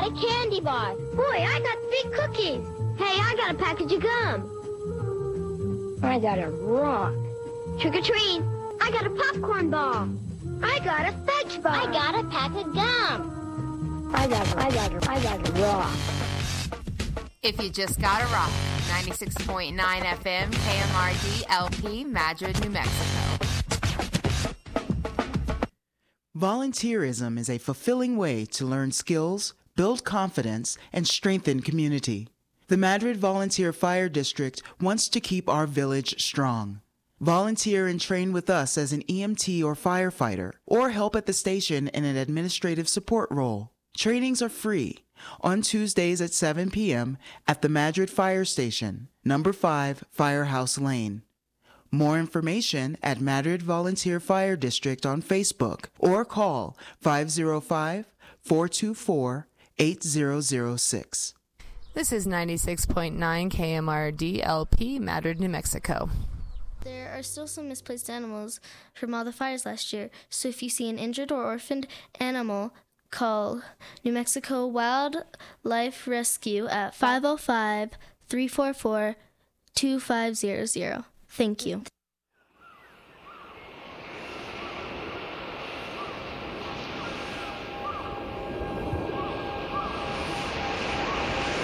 like candy bars. Boy, I got 3 cookies. Hey, I got a package of gum. I got a rock. Trick or treat. I got a popcorn ball. I got a fudge bar. I got a pack of gum. I got a rock. If you just got a rock, 96.9 FM, KMRD, LP, Madrid, New Mexico. Volunteerism is a fulfilling way to learn skills, build confidence, and strengthen community. The Madrid Volunteer Fire District wants to keep our village strong. Volunteer and train with us as an EMT or firefighter, or help at the station in an administrative support role. Trainings are free on Tuesdays at 7 p.m. at the Madrid Fire Station, number 5 Firehouse Lane. More information at Madrid Volunteer Fire District on Facebook or call 505-424-8006. This is 96.9 KMRD, LP, Madrid, New Mexico. There are still some misplaced animals from all the fires last year, so if you see an injured or orphaned animal, call New Mexico Wildlife Rescue at 505-344-2500. Thank you.